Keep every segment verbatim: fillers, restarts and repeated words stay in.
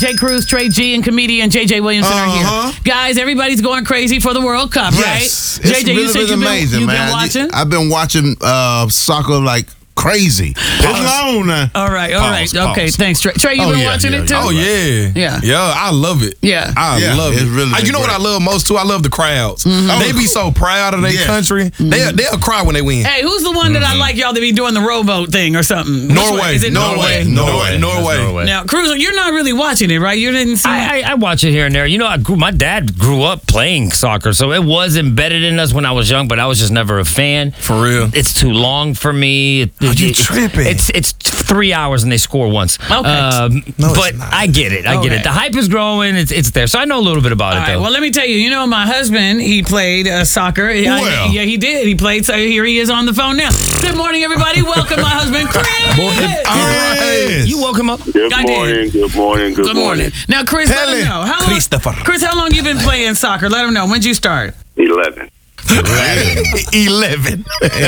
J. Cruz, Trey G, and comedian J J Williamson Uh-huh. are here. Guys, everybody's going crazy for the World Cup, Yes. right? It's J J, really, you said really you've been, amazing, you've man. been watching? I've been watching uh, soccer like crazy. It's long now. All right, all right. Pause, Okay, pause. thanks, Trey. Trey, you Oh, been yeah, watching yeah, it too? yeah. Oh yeah, Yeah. yeah. I love it. Yeah. I Yeah, love it's it. really Uh, you know what I great. love most too? I love the crowds. They be so proud of their Yeah. country. They they'll cry when they win. Hey, who's the one that I like y'all to be doing the rowboat thing or something? Which Norway. way? Is it Norway? Norway. Norway. Norway. Norway. Now, Cruz, you're not really watching it, right? You didn't see I, I, I watch it here and there. You know, I grew, my dad grew up playing soccer, so it was embedded in us when I was young, but I was just never a fan. For real. It's too long for me. It, Oh, it- you it's, tripping. It's it's three hours and they score once. Okay. Um, No, it's but not. I get it. I get Okay. it. The hype is growing. It's it's there. So I know a little bit about All it, right, though. well, let me tell you, you know, my husband, he played uh, soccer. I- Well. yeah, he did. He played, so here he is on the phone now. Good morning, everybody. Welcome, my husband, Chris. Yes. You woke him up. Good I did. morning, good morning, good, Good morning. Now, Chris, let him Pele. know. How long, Christopher. Chris, how long you been playing soccer? Let him know. When'd you start? eleven. Eleven.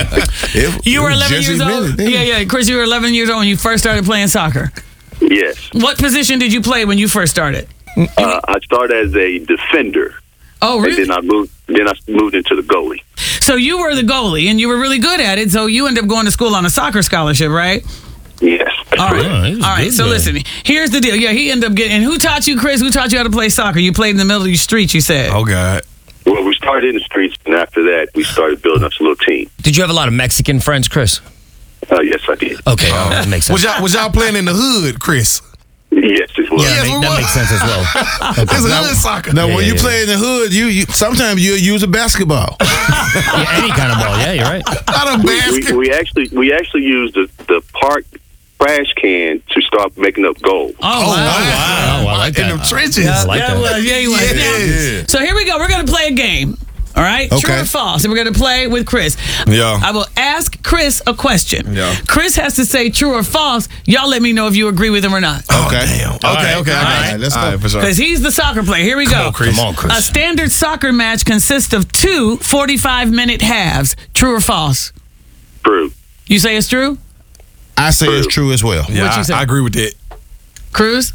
It- You were it was eleven just years old? invented, didn't Yeah, it? yeah. Chris, you were eleven years old when you first started playing soccer. Yes. What position did you play when you first started? Uh, I started as a defender, Oh, and really? then I moved. Then I moved into the goalie. So you were the goalie, and you were really good at it, so you ended up going to school on a soccer scholarship, right? Yes. All right. Oh, he was All right. good So then. listen, here's the deal. Yeah, he ended up getting. And who taught you, Chris? Who taught you how to play soccer? You played in the middle of the streets, you said. Oh God. Well, we started in the streets, and after that, we started building us a little team. Did you have a lot of Mexican friends, Chris? Uh, yes, I did. Okay, oh, that makes sense. Was y'all was y'all playing in the hood, Chris? Yes, it was. yeah, Yes, that, we make- that was. makes sense as well. It's a hood soccer. Now, when Yeah, you yeah, play in the hood, you, you sometimes you'll use a basketball. Yeah, any kind of ball. Yeah, you're right. Not a We, basket. we, we actually we actually used the the park trash can to start making up goals. Oh, Oh, wow. wow. Oh, I like In that. them trenches. I like yeah, that. well, yeah, he was. Yeah. Now, so here we go. We're going to play a game. All right? True Okay. or false? And we're going to play with Chris. Yeah. I will ask Chris a question. Yeah. Chris has to say true or false. Y'all let me know if you agree with him or not. Okay. Damn. Okay, All right. okay, All okay. right, let's All go. for sure. Because he's the soccer player. Here we go. on, Chris. Come on, Chris. A standard soccer match consists of two forty-five minute halves. True or false? True. You say it's true? I say it's true as well. Yeah, What you I, say? I agree with that. Cruz?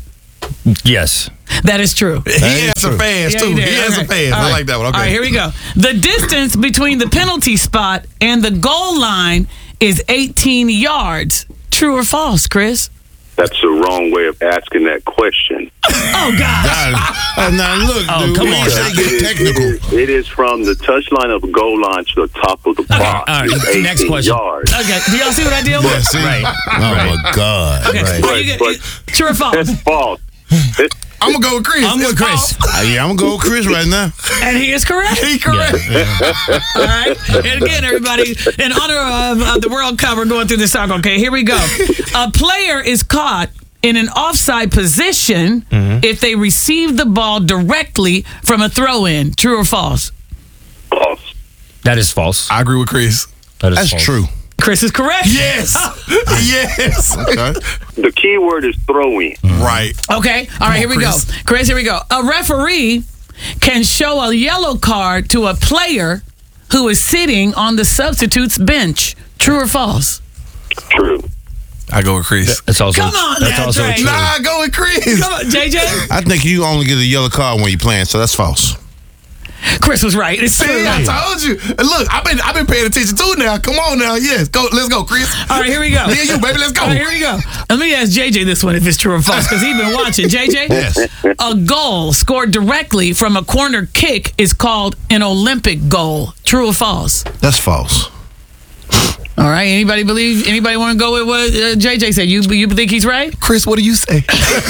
Yes. That is true. He is answered true. fast Yeah, too. you He did. answered Okay. fast. All I right. like that one. Okay. All right, here we go. The distance between the penalty spot and the goal line is eighteen yards. True or false, Chris? That's the wrong way of asking that question. Oh, God. Uh, now look, Oh, dude, come we on. ain't gotta get technical. It is, it is from the touchline of the goal line to the top of the box. all right. It's eighteen Next question. yards. Okay, do y'all see what I did? Yeah, see? Right. Oh my God. Okay, Right. are you But- get, true or false? That's false. It- I'm gonna go with Chris. I'm with It's Chris. false. Uh, yeah, I'm gonna go with Chris right now. And he is correct. He correct. All right. And again, everybody, in honor of uh, the World Cup, we're going through this soccer. Okay, here we go. A player is caught in an offside position if they receive the ball directly from a throw-in. True or false? false. That is false. I agree with Chris. That is That's false. true. Chris is correct. Yes. yes. Okay. The key word is throw-in. Right. Okay. All right, here we Chris. go. Chris, here we go. A referee can show a yellow card to a player who is sitting on the substitute's bench. True or false? True. I go with Chris. That's also Come on that's now, also Trey. true. Nah, I go with Chris. Come on, J J. I think you only get a yellow card when you're playing, so that's false. Chris was right. It's true. See, I told you. And look, I've been I've been paying attention too now. Come on now. Yes. Go. Let's go, Chris. All right, here we go. Me and you, baby. Let's go. All right, here we go. Let me ask J J this one if it's true or false because he's been watching. J J, Yes. a goal scored directly from a corner kick is called an Olympic goal. True or false? That's false. All right. Anybody believe? Anybody want to go with what uh, J J said? You you think he's right? Chris, what do you say?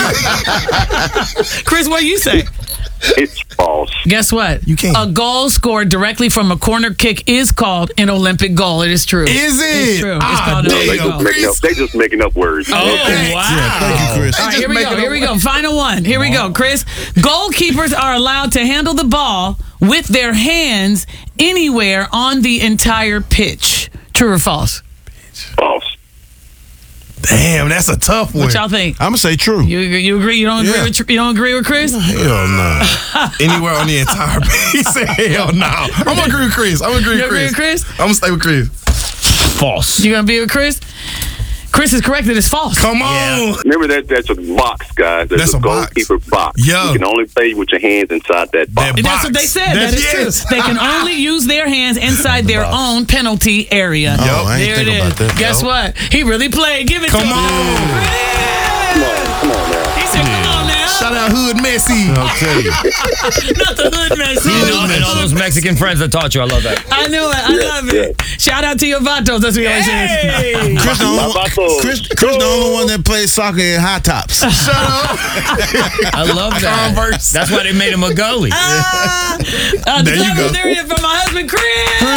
Chris, what do you say? It's false. Guess what? You can't. A goal scored directly from a corner kick is called an Olympic goal. It is true. Is it? It's true. It's Ah, called an damn. They Olympic just goal. making up, they just making up words. Oh, Okay. wow. Yeah, thank you, Chris. All right, just here we making go. up Here we go. Final one. Here we go, Chris. Goalkeepers are allowed to handle the ball with their hands anywhere on the entire pitch. True or false? False. Damn, that's a tough one. What y'all think? I'm gonna say true. You you agree? You don't agree Yeah. with you don't agree with Chris? Hell no. Anywhere on the entire piece? Hell no. I'm gonna agree with Chris. I'm gonna agree You with agree Chris. with Chris? I'm gonna stay with Chris. False. You gonna be with Chris? Chris is correct. It is false. Come on. Remember that that's a box, guys. That's, That's a a box. goalkeeper box. Yo. You can only play with your hands inside that box. That And that's what box. they said. That's- That is yes. true. They can only use their hands inside their own penalty area. Oh, I ain't there think it is. about that. Guess Yo. what? He really played. Give it Come to him. on. Come on, come on now. He said, come on now. Shout out Hood Messi. I'll tell you. Not the hood mess. You know, and all those Mexican friends that taught you. I love that. I knew it. I Yeah, love it. Shout out to your vatos. That's what we always say. Chris, the only, My vato. Chris, Chris the only one that plays soccer in high tops. Shut up. I love that. Converse. That's why they made him a goalie. Uh, There you go. There you from my husband, Chris.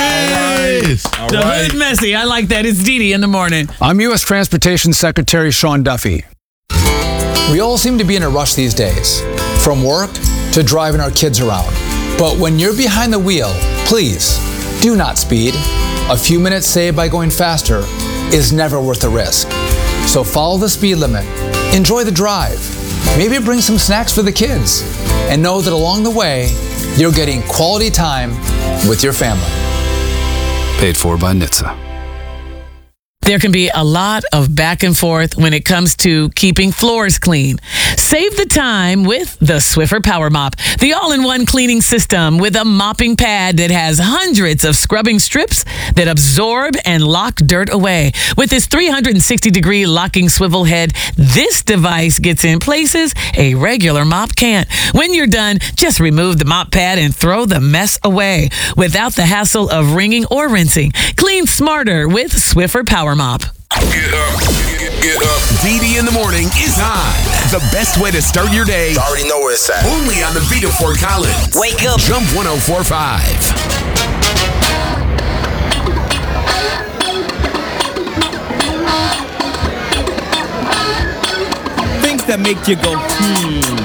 Chris. The right. hood messy. I like that. It's Dee Dee in the morning. I'm U S Transportation Secretary Sean Duffy. We all seem to be in a rush these days, from work to driving our kids around. But when you're behind the wheel, please do not speed. A few minutes saved by going faster is never worth the risk. So follow the speed limit, enjoy the drive, maybe bring some snacks for the kids, and know that along the way, you're getting quality time with your family. Paid for by N H T S A. There can be a lot of back and forth when it comes to keeping floors clean. Save the time with the Swiffer Power Mop, the all-in-one cleaning system with a mopping pad that has hundreds of scrubbing strips that absorb and lock dirt away. With its three hundred sixty degree locking swivel head, this device gets in places a regular mop can't. When you're done, just remove the mop pad and throw the mess away without the hassle of wringing or rinsing. Clean smarter with Swiffer Power Mop. Get up, get, get up. Dee Dee in the morning is on. The best way to start your day. I already know where it's at. Only on the beat of Fort Collins. Wake up. Jump one oh four point five. Things that make you go, hmm.